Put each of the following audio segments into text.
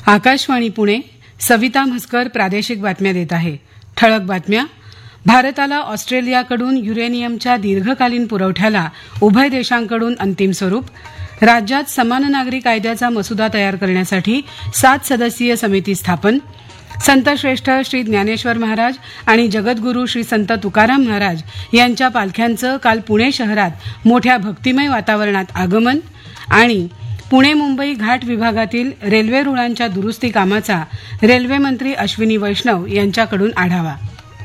आकाशवाणी पुणे. सविता म्हसकर प्रादेशिक बातम्या देत आहे. ठळक बातम्या. भारताला ऑस्ट्रेलियाकडून युरेनियमच्या दीर्घकालीन पुरवठ्याला उभय देशांकडून अंतिम स्वरूप. राज्यात समान नागरी कायद्याचा मसुदा तयार करण्यासाठी 7 सदस्यीय समिती स्थापन. संतश्रेष्ठ श्री ज्ञानेश्वर महाराज आणि जगद्गुरू श्री संत तुकाराम महाराज यांच्या पालख्यांचं काल पुणे शहरात मोठ्या भक्तिमय वातावरणात आगमन. आणि पुणे मुंबई घाट विभागातील रेल्वे रुळांच्या दुरुस्ती कामाचा रेल्वे मंत्री अश्विनी वैष्णव यांच्याकडून आढावा.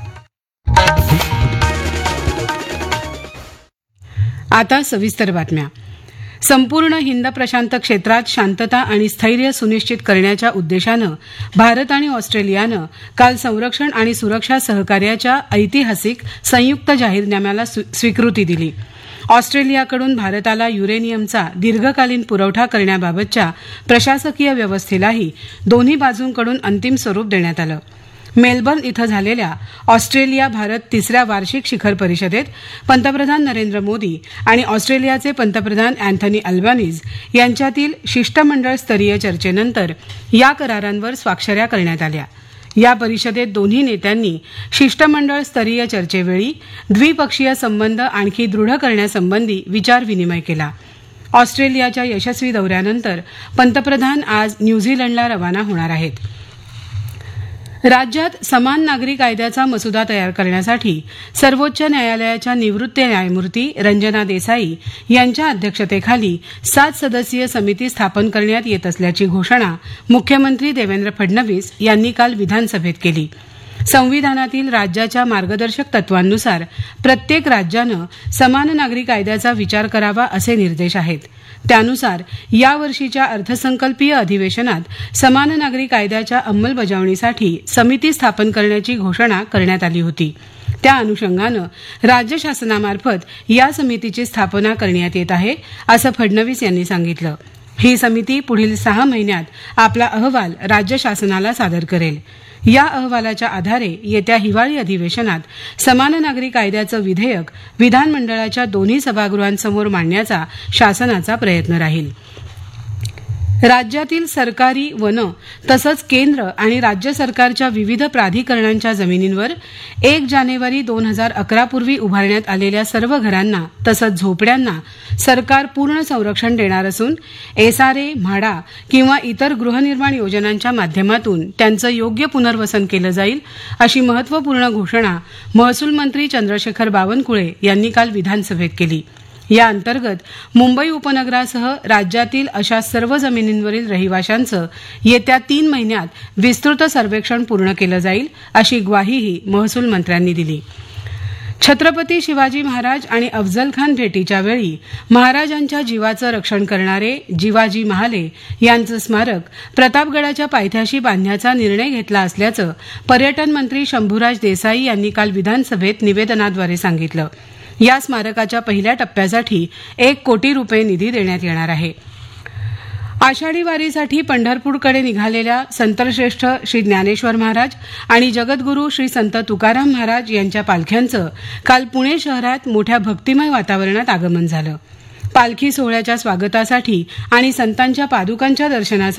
आता सविस्तर बातम्या. संपूर्ण हिंद प्रशांत क्षेत्रात शांतता आणि स्थैर्य सुनिश्चित करण्याच्या उद्देशानं भारत आणि ऑस्ट्रेलियानं काल संरक्षण आणि सुरक्षा सहकार्याच्या ऐतिहासिक संयुक्त जाहीरनाम्याला स्वीकृती दिली. ऑस्ट्रेलियाकडून भारताला युरेनियमचा दीर्घकालीन पुरवठा करण्याबाबतच्या प्रशासकीय व्यवस्थेलाही दोन्ही बाजूंकडून अंतिम स्वरूप देण्यात आलं. मेलबर्न इथं झालेल्या ऑस्ट्रेलिया भारत तिसऱ्या वार्षिक शिखर परिषदेत पंतप्रधान नरेंद्र मोदी आणि ऑस्ट्रेलियाचे पंतप्रधान अँथनी अल्बानीज यांच्यातील शिष्टमंडळ स्तरीय चर्चेनंतर या करारांवर स्वाक्षऱ्या करण्यात आल्या. या परिषदेत दोन्ही नेत्यांनी शिष्टमंडळ स्तरीय चर्चेवेळी द्विपक्षीय संबंध आणखी दृढ करण्यासंबंधी विचारविनिमय केला. ऑस्ट्रेलियाच्या यशस्वी दौऱ्यानंतर पंतप्रधान आज न्यूझीलंडला रवाना होणार आहेत. राज्यात समान नागरी कायद्याचा मसुदा तयार करण्यासाठी सर्वोच्च न्यायालयाच्या निवृत्त न्यायमूर्ती रंजना देसाई यांच्या अध्यक्षतेखाली 7 सदस्यीय समिती स्थापन करण्यात येत असल्याची घोषणा मुख्यमंत्री देवेंद्र फडणवीस यांनी काल विधानसभेत केली. संविधानातील राज्याच्या मार्गदर्शक तत्वांनुसार प्रत्येक राज्यानं समान नागरी कायद्याचा विचार करावा असे निर्देश आहेत. त्यानुसार यावर्षीच्या अर्थसंकल्पीय अधिवेशनात समान नागरी कायद्याच्या अंमलबजावणीसाठी समिती स्थापन करण्याची घोषणा करण्यात आली होती. त्या अनुषंगानं राज्य शासनामार्फत या समितीची स्थापना करण्यात येत आहे असं फडणवीस यांनी सांगितलं. ही समिती पुढील 6 महिन्यात आपला अहवाल राज्य शासनाला सादर करेल. या अहवालाच्या आधारे येत्या हिवाळी अधिवेशनात समान नागरी कायद्याचं विधेयक विधानमंडळाच्या दोन्ही सभागृहांसमोर मांडण्याचा शासनाचा प्रयत्न राहील. राज्यातील सरकारी वनं तसंच केंद्र आणि राज्य सरकारच्या विविध प्राधिकरणांच्या जमिनींवर 1 जानेवारी 2011 पूर्वी उभारण्यात आलेल्या सर्व घरांना तसंच झोपड्यांना सरकार पूर्ण संरक्षण देणार असून एसआरए, म्हाडा किंवा इतर गृहनिर्माण योजनांच्या माध्यमातून त्यांचं योग्य पुनर्वसन केलं जाईल अशी महत्वपूर्ण घोषणा महसूल मंत्री चंद्रशेखर बावनकुळे यांनी काल विधानसभेत केली. या अंतर्गत मुंबई उपनगरासह राज्यातील अशा सर्व जमिनींवरील रहिवाशांचं येत्या 3 महिन्यात विस्तृत सर्वेक्षण पूर्ण केलं जाईल अशी ग्वाहीही महसूल मंत्र्यांनी दिली. छत्रपती शिवाजी महाराज आणि अफजल खान भेटीच्या वेळी महाराजांच्या जीवाचं रक्षण करणारे जिवाजी महाले यांचं स्मारक प्रतापगडाच्या पायथ्याशी बांधण्याचा निर्णय घेतला असल्याचं पर्यटन मंत्री शंभूराज देसाई यांनी काल विधानसभेत निवेदनाद्वारे सांगितलं. या स्मारकाच्या पहिल्या टप्प्यासाठी 1 कोटी रुपये निधी देण्यात येणार आहे. आषाढी वारीसाठी पंढरपूरकडे निघालेल्या संतश्रेष्ठ श्री ज्ञानेश्वर महाराज आणि जगद्गुरू श्री संत तुकाराम महाराज यांच्या पालख्यांचं काल पुणे शहरात मोठ्या भक्तिमय वातावरणात आगमन झालं. पालखी सोहळ्याच्या स्वागतासाठी आणि संतांच्या पादुकांच्या दर्शनासाठी